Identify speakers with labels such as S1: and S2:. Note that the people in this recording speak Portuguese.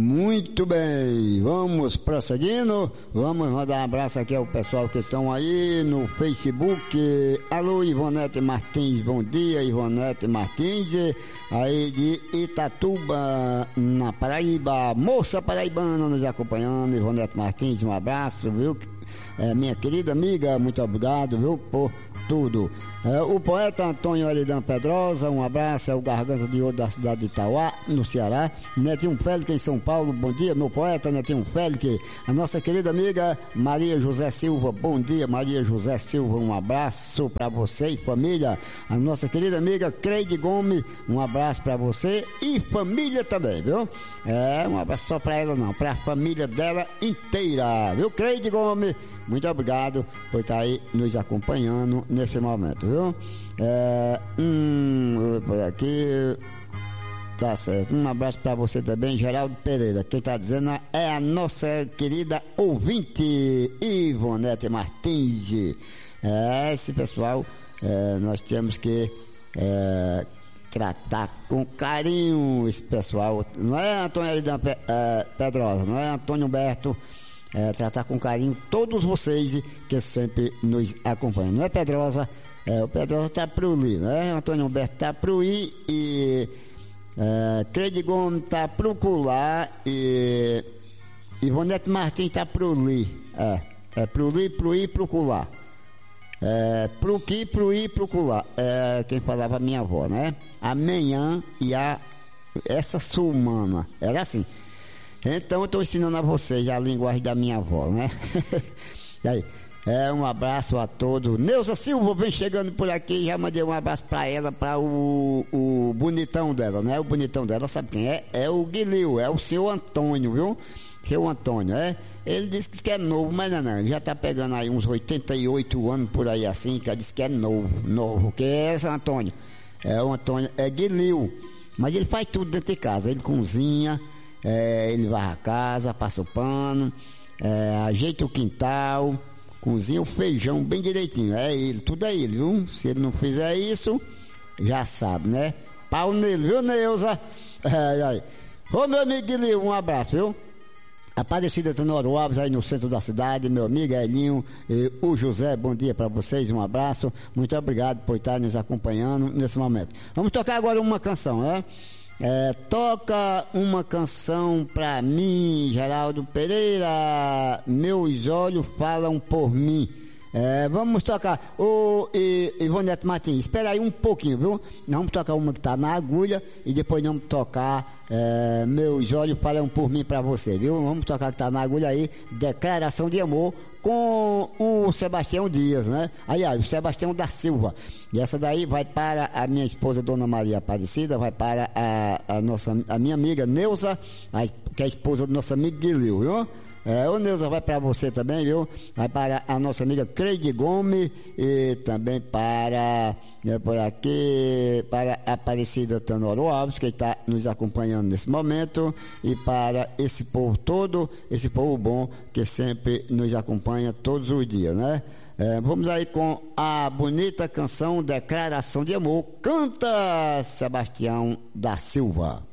S1: Muito bem, vamos prosseguindo, vamos mandar um abraço aqui ao pessoal que estão aí no Facebook. Alô, Ivonete Martins, bom dia, Ivonete Martins, aí de Itatuba, na Paraíba, moça paraibana nos acompanhando. Ivonete Martins, um abraço, viu? Minha querida amiga, muito obrigado, viu, por tudo. O poeta Antônio Aridan Pedrosa, um abraço, é o Garganta de Ouro da cidade de Itauá, no Ceará. Netinho Félix em São Paulo, bom dia, meu poeta Netinho Félix. A nossa querida amiga Maria José Silva, bom dia, Maria José Silva, um abraço para você e família. A nossa querida amiga Creide Gomes, um abraço para você e família também, viu? Um abraço só para ela não, para a família dela inteira, viu, Creide Gomes? Muito obrigado por estar aí nos acompanhando nesse momento, viu? Por aqui, tá certo. Um abraço para você também, Geraldo Pereira. Quem tá dizendo é a nossa querida ouvinte, Ivonete Martins. Esse pessoal, nós temos que tratar com carinho esse pessoal. Não é Antônio Aridan Pedrosa, não é Antônio Humberto. Tratar com carinho todos vocês que sempre nos acompanham. Não é Pedrosa, o Pedrosa tá pro Li, né? Antônio Humberto tá pro I e Creide Gomes tá pro Cular e Ivonete Martins tá pro Li. Pro Li, pro I, pro Cular. Pro Qui, pro I, pro Cular. Quem falava a minha avó, né? Amanhã e essa sumana. Era assim. Então eu estou ensinando a vocês a linguagem da minha avó, né? E aí, um abraço a todos. Neuza Silva vem chegando por aqui, já mandei um abraço para ela, para o bonitão dela, né? O bonitão dela, sabe quem é? É o Guilherme, é o seu Antônio, viu? Seu Antônio, Ele disse que é novo, mas não, ele já tá pegando aí uns 88 anos por aí assim, que disse que é novo, que é esse Antônio? O Antônio, é Guilherme, mas ele faz tudo dentro de casa, ele cozinha, ele varre a casa, passa o pano, ajeita o quintal, cozinha o feijão bem direitinho. Tudo é ele, viu? Se ele não fizer isso, já sabe, né? Pau nele, viu, Neuza? Ô, meu amigo Guilherme, um abraço, viu? Aparecida Tenório Alves aí no centro da cidade, meu amigo Elinho, o José, bom dia para vocês, um abraço, muito obrigado por estar nos acompanhando nesse momento. Vamos tocar agora uma canção, né? Toca uma canção pra mim, Geraldo Pereira, meus olhos falam por mim. Vamos tocar. Ivonete Martins, espera aí um pouquinho, viu? Vamos tocar uma que tá na agulha e depois vamos tocar meus olhos falam por mim pra você, viu? Vamos tocar que tá na agulha aí, Declaração de Amor, com o Sebastião Dias, né? O Sebastião da Silva. E essa daí vai para a minha esposa, Dona Maria Aparecida, vai para a minha amiga Neuza, que é a esposa do nosso amigo Guilherme, viu? O Neuza vai para você também, viu? Vai para a nossa amiga Creide Gomes e também para, por aqui, para a Aparecida Tenório Alves, que está nos acompanhando nesse momento, e para esse povo todo, esse povo bom que sempre nos acompanha todos os dias, né? Vamos aí com a bonita canção Declaração de Amor. Canta Sebastião da Silva.